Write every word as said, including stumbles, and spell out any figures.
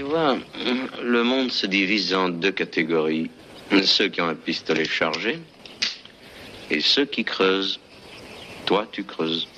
vois, le monde se divise en deux catégories. Ceux qui ont un pistolet chargé et ceux qui creusent. Toi, tu creuses.